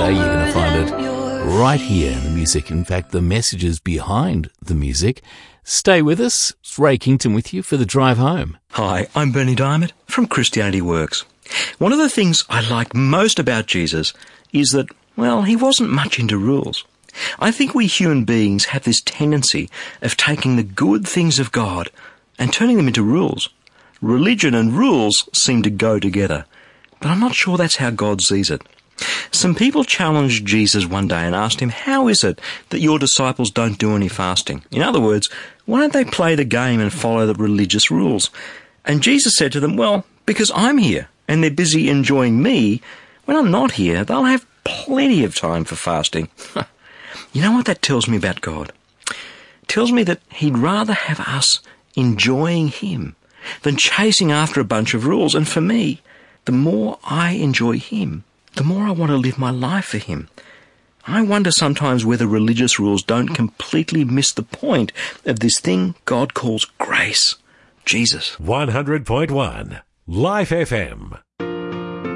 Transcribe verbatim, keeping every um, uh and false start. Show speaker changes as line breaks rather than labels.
today, you're going to find it right here in the music. In fact, the messages behind the music. Stay with us. It's Ray Kington with you for the drive home.
Hi, I'm Bernie Diamond from Christianity Works. One of the things I like most about Jesus is that, well, he wasn't much into rules. I think we human beings have this tendency of taking the good things of God and turning them into rules. Religion and rules seem to go together, but I'm not sure that's how God sees it. Some people challenged Jesus one day and asked him, how is it that your disciples don't do any fasting? In other words, why don't they play the game and follow the religious rules? And Jesus said to them, well, because I'm here and they're busy enjoying me. When I'm not here, they'll have plenty of time for fasting. You know what that tells me about God? It tells me that he'd rather have us enjoying him than chasing after a bunch of rules. And for me, the more I enjoy him, the more I want to live my life for him. I wonder sometimes whether religious rules don't completely miss the point of this thing God calls grace. Jesus.
one hundred point one Life F M.